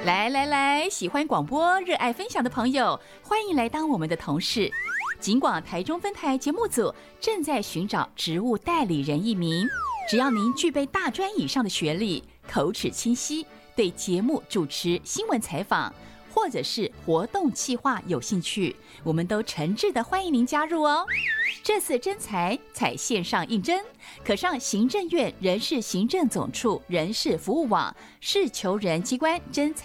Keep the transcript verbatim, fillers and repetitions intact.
来来来，喜欢广播、热爱分享的朋友，欢迎来当我们的同事。警广台中分台节目组正在寻找职务代理人一名，只要您具备大专以上的学历，口齿清晰，对节目主持、新闻采访或者是活动企划有兴趣，我们都诚挚的欢迎您加入哦。这次征才采线上应征，可上行政院人事行政总处人事服务网市求人机关征才